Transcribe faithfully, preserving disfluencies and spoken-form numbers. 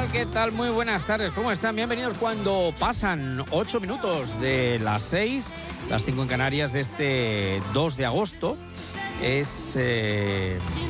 tal? ¿Qué tal? Muy buenas tardes. ¿Cómo están? Bienvenidos cuando pasan ocho minutos de las seis, las cinco en Canarias de este dos de agosto. Es... Eh...